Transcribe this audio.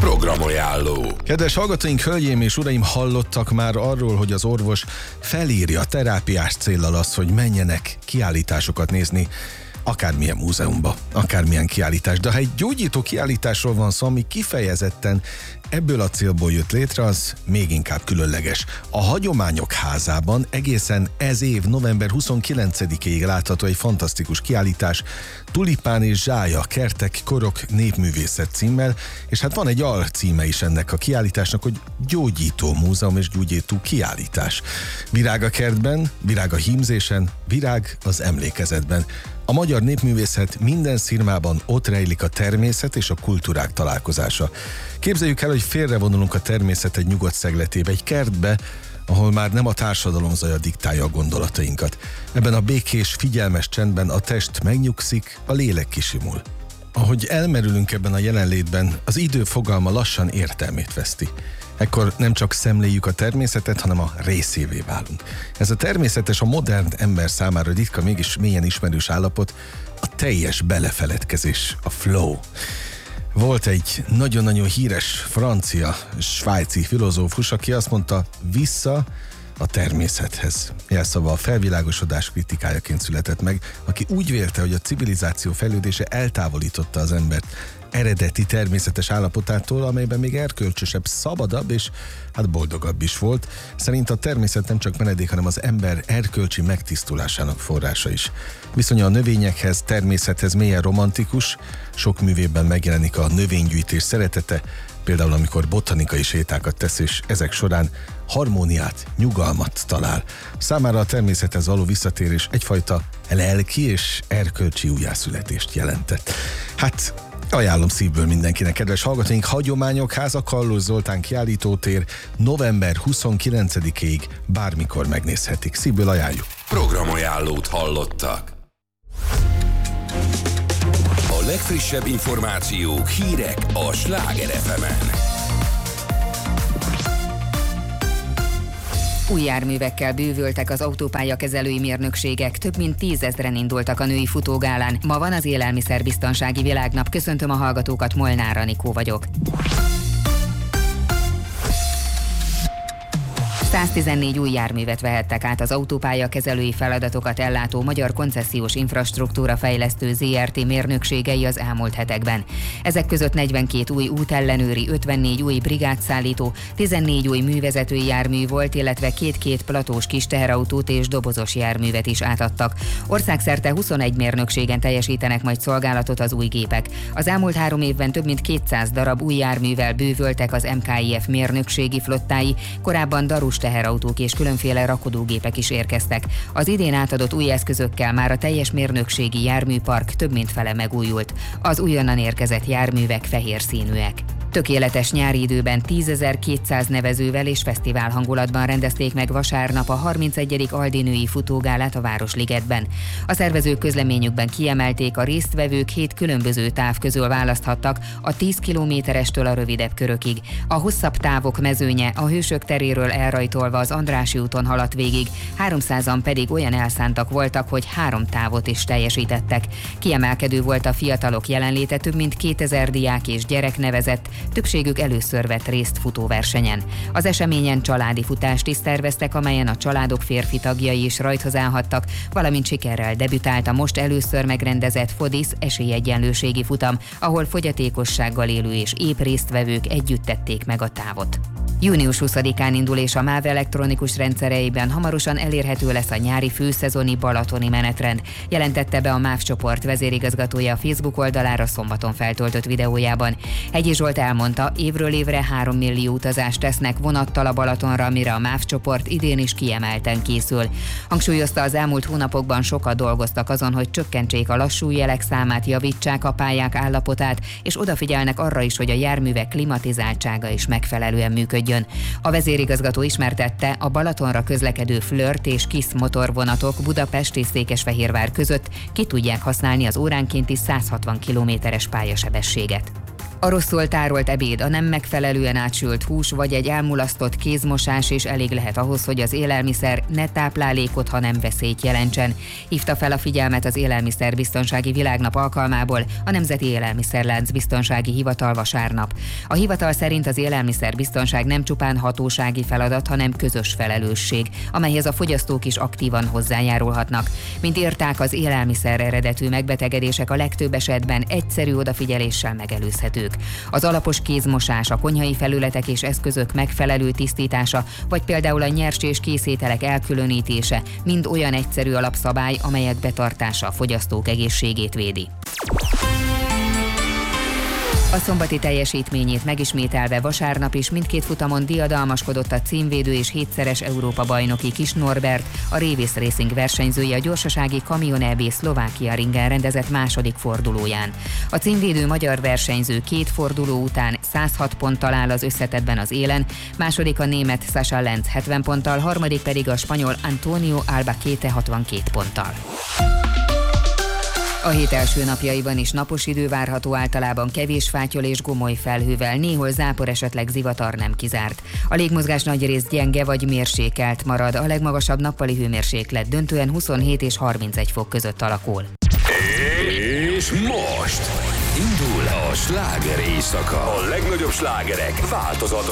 Programajánló. Kedves hallgatóink, hölgyeim és uraim, hallottak már arról, hogy az orvos felírja terápiás céllal azt, hogy menjenek kiállításokat nézni, akármilyen múzeumba, akármilyen kiállítás. De ha egy gyógyító kiállításról van szó, ami kifejezetten ebből a célból jött létre, az még inkább különleges. A Hagyományok Házában egészen ez év november 29-ig látható egy fantasztikus kiállítás, Tulipán és Zsája, kertek, korok, népművészet címmel, és hát van egy alcíme is ennek a kiállításnak, hogy Gyógyító Múzeum és Gyógyító Kiállítás. Virág a kertben, virág a hímzésen, virág az emlékezetben. A magyar népművészet minden szirmában ott rejlik a természet és a kultúrák találkozása. Képzeljük el, hogy félrevonulunk a természet egy nyugodt szegletébe, egy kertbe, ahol már nem a társadalom zaja diktálja a gondolatainkat. Ebben a békés, figyelmes csendben a test megnyugszik, a lélek kisimul. Ahogy elmerülünk ebben a jelenlétben, az idő fogalma lassan értelmét veszti. Ekkor nem csak szemléljük a természetet, hanem a részévé válunk. Ez a természetes, a modern ember számára ritka, mégis mélyen ismerős állapot, a teljes belefeledkezés, a flow. Volt egy nagyon-nagyon híres francia, svájci filozófus, aki azt mondta, vissza a természethez. Jelszava a felvilágosodás kritikájaként született meg, aki úgy vélte, hogy a civilizáció fejlődése eltávolította az embert eredeti természetes állapotától, amelyben még erkölcsösebb, szabadabb és hát boldogabb is volt. Szerint a természet nem csak menedék, hanem az ember erkölcsi megtisztulásának forrása is. Viszonya a növényekhez, természethez mélyen romantikus, sok művében megjelenik a növénygyűjtés szeretete, például amikor botanikai sétákat tesz, és ezek során harmóniát, nyugalmat talál. Számára a természethez való visszatérés egyfajta lelki és erkölcsi újjászületést jelentett. Hát ajánlom szívből mindenkinek, kedves hallgatóink, Hagyományok Háza, Kallós Zoltán kiállítótér, november 29-ig bármikor megnézhetik. Szívből ajánljuk. Programajánlót hallottak. A legfrissebb információk, hírek a Sláger FM-en. Új járművekkel bővültek az autópályakezelői mérnökségek, több mint 10 000-en indultak a női futógálán. Ma van az Élelmiszerbiztonsági Világnap. Köszöntöm a hallgatókat, Molnár Anikó vagyok. 114 új járművet vehettek át az autópályakezelői feladatokat ellátó Magyar Koncesziós Infrastruktúra Fejlesztő ZRT mérnökségei az elmúlt hetekben. Ezek között 42 új útellenőri, 54 új brigádszállító, 14 új művezetői jármű volt, illetve két platós kis teherautót és dobozos járművet is átadtak. Országszerte 21 mérnökségen teljesítenek majd szolgálatot az új gépek. Az elmúlt 3 évben több mint 200 darab új járművel bővültek az MKIF mérnökségi flottái, korábban darus teherautók és különféle rakodógépek is érkeztek. Az idén átadott új eszközökkel már a teljes mérnökségi járműpark több mint fele megújult. Az újonnan érkezett járművek fehér színűek. Tökéletes nyári időben 10.200 nevezővel és fesztivál hangulatban rendezték meg vasárnap a 31. Aldi női futógálát a Városligetben. A szervezők közleményükben kiemelték, a résztvevők 7 különböző táv közül választhattak, a 10 kilométerestől a rövidebb körökig. A hosszabb távok mezőnye a Hősök teréről elrajtolva az Andrássy úton haladt végig, 300-an pedig olyan elszántak voltak, hogy 3 távot is teljesítettek. Kiemelkedő volt a fiatalok jelenléte, több mint 2000 diák és gyerek nevezett, többségük először vett részt futóversenyen. Az eseményen családi futást is szerveztek, amelyen a családok férfi tagjai is rajthoz állhattak, valamint sikerrel debütált a most először megrendezett FODIS esélyegyenlőségi futam, ahol fogyatékossággal élő és épp résztvevők együtt tették meg a távot. Június 20-án indul és a MÁV elektronikus rendszereiben hamarosan elérhető lesz a nyári főszezoni balatoni menetrend, jelentette be a MÁV csoport vezérigazgatója a Facebook oldalára szombaton feltöltött videójában. Hegyi Zsolt elmondta, évről évre 3 millió utazást tesznek vonattal a Balatonra, amire a MÁV csoport idén is kiemelten készül. Hangsúlyozta, az elmúlt hónapokban sokat dolgoztak azon, hogy csökkentsék a lassú jelek számát, javítsák a pályák állapotát, és odafigyelnek arra is, hogy a járművek klimatizáltsága is megfelelően működjön. A vezérigazgató ismertette, a Balatonra közlekedő Flirt és Kiss motorvonatok Budapest és Székesfehérvár között ki tudják használni az óránkénti 160 km-es pályasebességet. A rosszul tárolt ebéd, a nem megfelelően átsült hús vagy egy elmulasztott kézmosás is elég lehet ahhoz, hogy az élelmiszer ne táplálékot, hanem veszélyt jelentsen. Hívta fel a figyelmet az Élelmiszerbiztonsági Világnap alkalmából a Nemzeti Élelmiszerlánc Biztonsági Hivatal vasárnap. A hivatal szerint az élelmiszerbiztonság nem csupán hatósági feladat, hanem közös felelősség, amelyhez a fogyasztók is aktívan hozzájárulhatnak. Mint írták, az élelmiszer eredetű megbetegedések a legtöbb esetben egyszerű odafigyeléssel megelőzhetők. Az alapos kézmosás, a konyhai felületek és eszközök megfelelő tisztítása, vagy például a nyers és készételek elkülönítése mind olyan egyszerű alapszabály, amelyek betartása a fogyasztók egészségét védi. A szombati teljesítményét megismételve vasárnap is mindkét futamon diadalmaskodott a címvédő és 7-szeres Európa-bajnoki Kis Norbert, a Révész Racing versenyzője a gyorsasági Kamion EB Szlovákia ringen rendezett második fordulóján. A címvédő magyar versenyző 2 forduló után 106 ponttal áll az összetettben az élen, második a német Sascha Lenz 70 ponttal, harmadik pedig a spanyol Antonio Albaquete 62 ponttal. A hét első napjaiban is napos idő várható, általában kevés fátyol és gomoly felhővel, néhol zápor, esetleg zivatar nem kizárt. A légmozgás nagyrészt gyenge vagy mérsékelt marad, a legmagasabb nappali hőmérséklet döntően 27 és 31 fok között alakul. És most indul a sláger éjszaka. A legnagyobb slágerek változatos